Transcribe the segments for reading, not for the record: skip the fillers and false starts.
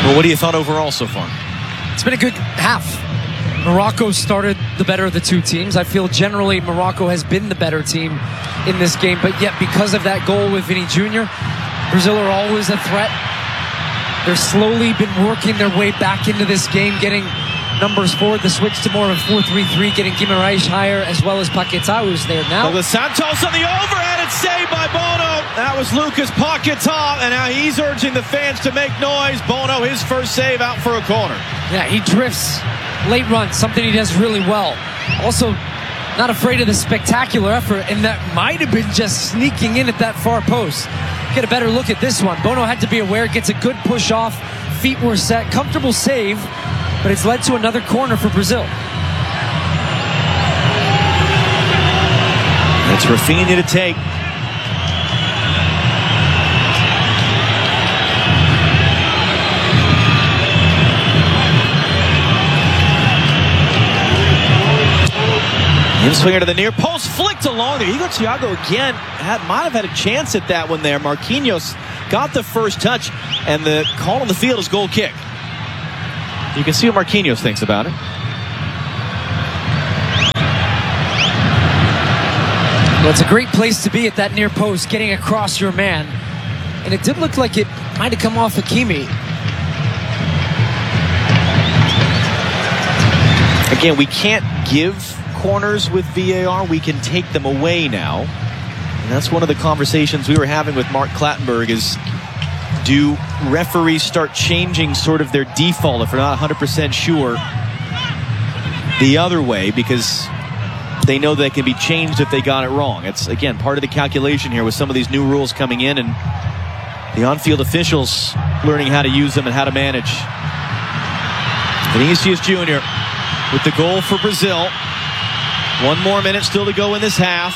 Well, what do you thought overall so far? It's been a good half. Morocco started the better of the two teams. I feel generally Morocco has been the better team in this game, but yet because of that goal with Vinny Jr., Brazil are always a threat. They're slowly been working their way back into this game, getting numbers forward, the switch to more of a 4-3-3, getting Guimarães higher, as well as Paquetá, who's there now. Douglas Santos on the overhead, and saved by Bono. That was Lucas Paquetá, and now he's urging the fans to make noise. Bono, his first save out for a corner. Yeah, he drifts late run, something he does really well. Also, not afraid of the spectacular effort, and that might have been just sneaking in at that far post. Get a better look at this one. Bono had to be aware, gets a good push off, feet were set, comfortable save, but it's led to another corner for Brazil. It's Rafinha to take. In-swinger to the near post, flicked along there. Igor Thiago again might have had a chance at that one there. Marquinhos got the first touch, and the call on the field is goal kick. You can see what Marquinhos thinks about it. Well, it's a great place to be at that near post, getting across your man. And it did look like it might have come off Hakimi. Again, we can't give corners with VAR. We can take them away now. And that's one of the conversations we were having with Mark Clattenburg is, do referees start changing sort of their default if they're not 100% sure the other way, because they know they can be changed if they got it wrong. It's, again, part of the calculation here with some of these new rules coming in and the on-field officials learning how to use them and how to manage. Vinicius Jr. with the goal for Brazil. 1 more minute still to go in this half.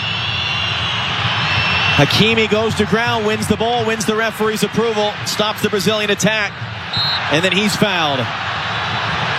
Hakimi goes to ground, wins the ball, wins the referee's approval, stops the Brazilian attack, and then he's fouled.